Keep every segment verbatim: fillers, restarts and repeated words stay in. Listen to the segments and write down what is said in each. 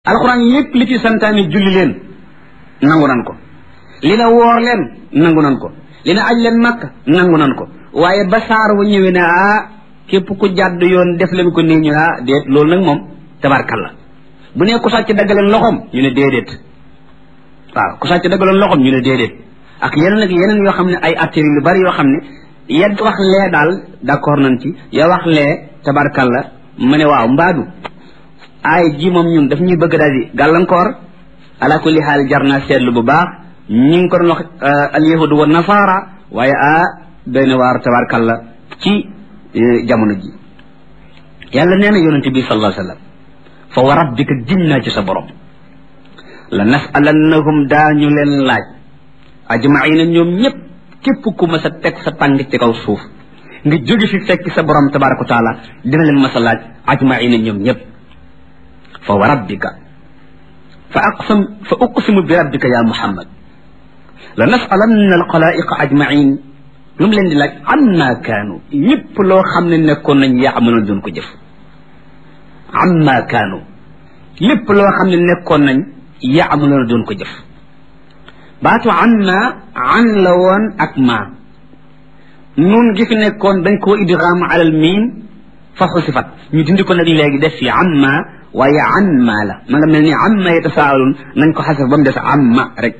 alquran lépp li ci santaane julli leen nangu nan ko li na woor leen nangu nan ko li na aj leen makka nangu nan ko waaye ba saar wa ñëwee ne ah képp ku jàdd yoon def leen ko nii ñu ah déet loolu nag moom tabarkalla bu ne ku sàcc daggaleen loxoom ñu ne déedéet waaw ku sàcc daggaloon loxoom ñu ne déedéet ak yeneen ak yeneen yoo xam ne ay attiri lu bari yoo xam ne yedd wax lee daal d'accord nañ ci ya wax lee tabarkalla mu ne waaw mbaadu ay ji moom ñun daf ñuy bëgg daal di gàllankoor ala kulli xaal jar naa seetlu bu baax ñi ngi ko doon wax al yahudu wa nasaara waaye ah doy na waar tabarkalla ci jamono ji yàlla nee na yonente bi sallallahu alayhi wa sallam fa wa rabbika giñ naa ci sa borom la nasalannahum daañu leen laaj ajmaina ñoom ñëpp képp ku ma sa teg sa tàng ci kaw suuf nga jóge fi fekk sa borom tabaraka wa taala dina leen ma sa laaj ajmaina ñoom ñëpp fa wa rabbika fa aqsam fa uqsimu bi rabbika ya muhammad la nasalanna alxalaiqa ajmain lu mu leen di laaj amma kaanu lépp loo xam ne nekkoon nañ yaamaloon doon ko jëf amma kaanu lépp loo xam ne nekkoon nañ yaamaloon doon ko jëf baatu amma an la woon ak ma nun gi fi nekkoon dañ koo idgham alal miim fa xusifat ñu dindi ko nag léegi def fi amma waaye amma la ma nga mel ni amma yatasaalun nañ ko xasaf ba mu des amma rek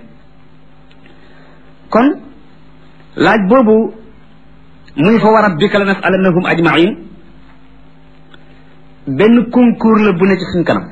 kon laaj boobu muy fa wa rabbika la nasalannahum ajmain benn concours la bu ne ci suñ kanam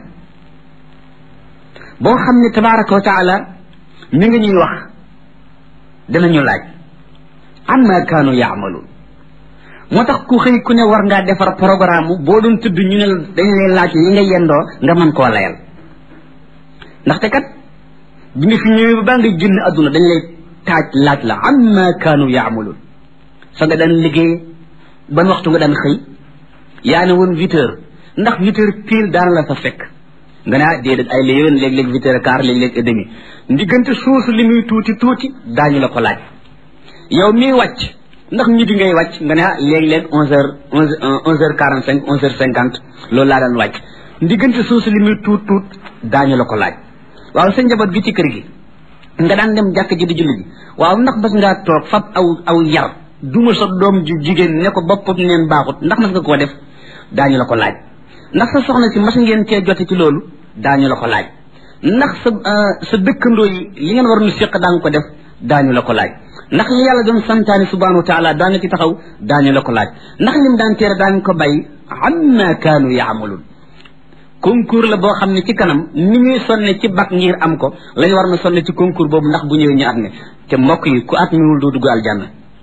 boo xam ne tabaraka wa taala mi ngi ñuy wax danañu laaj amma kaanu yaamaluun moo tax ku xëy ku ne war ngaa defar programme boo doon tudd ñu ne dañ lay laaj yi nga yendoo nga mën koo layal ndaxte kat bi nga fi ñëwee ba baa nga génn adduna dañ lay taaj laaj la amma kaanu yaamaluun fa nga daan liggéey ban waxtu nga daan xëy yaa ne woon huit heures ndax huit heures pile daan la fa fekk nga ne ah déedéet ay léeg-léeg léeg-léeg huit heures quart léeg-léeg et demi ndiggante suusu li muy tuuti tuuti daañu la ko laaj yow mii wàcc ndax midi ngay wàcc nga ne ah léeg-léeg onze heures onze onze heures quarante cinq onze heures cinquante loolu laa daan wàcc ndiggante suusu li muy tuut tuut daañu la ko laaj waaw sa njaboot gi ci kër gi nga daan dem jàkk ji di julli ji waaw ndax bas ngaa toog fab aw aw yar duma sa doom ju jigéen ne ko boppam neen baaxut ndax mas nga koo def daañu la ko laaj ndax sa soxna si mas ngeen cee jote ci loolu daañu la ko laaj ndax sa sa dëkkandoo yi li ngeen war nu séq daa nga ko def daañu la ko laaj ndax li yàlla doon santaane subhanahu wa taala daa nga ci taxaw daañu la ko laaj ndax lim daan teere daa nga ko bàyyi amma kaanu yaamaluun concours la boo xam ne ci kanam ni ñuy sonne ci bac ngir am ko lañu war na sonne ci concours boobu ndax bu ñëwee ñu at ne te mbokk yi ku at miwul doo dugg aljanna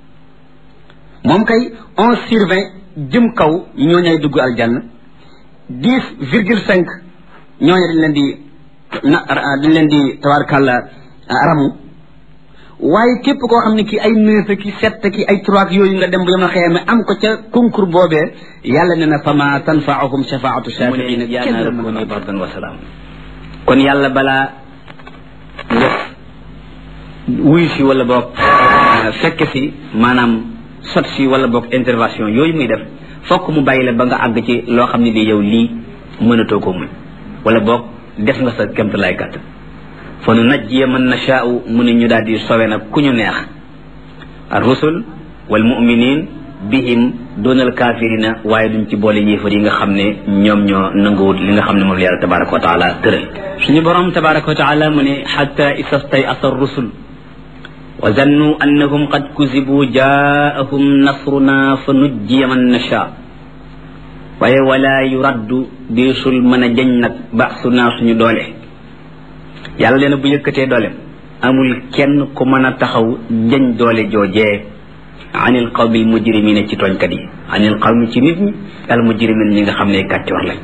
moom kay onze sur vingt jëm kaw ñooñay dugg aljanna dix virgule cinq ñooñu dañ leen di na dañ leen di tabarkàlla ramu waaye képp koo xam ne ki ay neuf ki sept ki ay trois yooyu nga dem bu yama xëyame am ko ca concours boobee yàlla ne na fama tanfaahum shafaatu shafiina yaanaarakuni bardan wa salaam kon yàlla balaa nga wuy si wala boog fekk si maanaam sot si wala boog intervention yooyu muy def fokk mu bàyyi la ba nga àgg ci loo xam ne di yow lii mënatoo ko muñ wala boog def nga sa kémta lay kàttan fa nu najjiya man nashaa'u mu ne ñu daal di sowe nag ku ñu neex ar rusul wal muminin bihim doonal kaafirina waaye duñ ci boole yéefar yi nga xam ne ñoom ñoo nanguwut li nga xam ne moom la yàlla tabaraka wa taala tëral suñu borom tabaraka wa taala mu ne xatta istastay asa rusul wa zannu annahum qad kuzibu jaahum nasruna fa nujjiya man nashaa waaye wala yuraddu deesul mën a jañ nag ba'suna suñu doole yàlla leen bu yëkkatee doolem amul kenn ku mën a taxaw jañ doole joojee anil qawmi al mujrimina ci tooñkat yi anil qawmi ci nit ñi al mujrimin ñi nga xam ne kàccoor lañ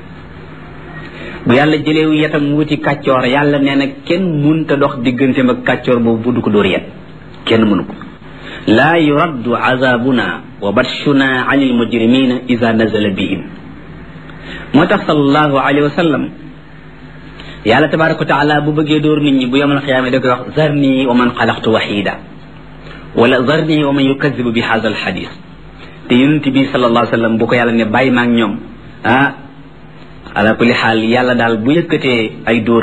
bu yàlla jëleewu yetam wuti kàccoor yàlla nee na kenn munta dox digganteem ak kàccoor boobu bu du ko dóor yet kenn mënu ko laa yuraddu azabuna wa batshuna anil mujrimina ida nazala bihim moo tax sallallahu alayhi wa sallam yàlla tabaraka wa taala bu bëggee dóor nit ñi bu yomal xiyaama da koy wax zarni wa man xalaqtu waxida wala zarni wa man yukadibu bi hada al xadis te yonent bi sallallahu alayhi wa sallam bu ko yàlla ne bàyyi maag ñoom ah ala kulli xaal yàlla daal bu yëkkatee ay dóor